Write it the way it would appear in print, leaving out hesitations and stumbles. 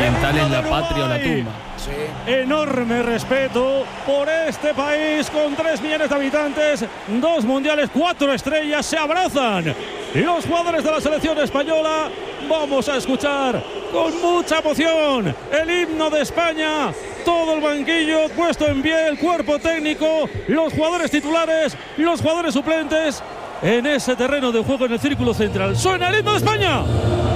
fundamental en la patria o la tumba. Sí. Enorme respeto por este país con 3 millones de habitantes, 2 mundiales, 4 estrellas, se abrazan. Y los jugadores de la selección española, vamos a escuchar con mucha emoción el himno de España. Todo el banquillo puesto en pie, el cuerpo técnico, los jugadores titulares, los jugadores suplentes en ese terreno de juego en el círculo central. ¡Suena el himno de España!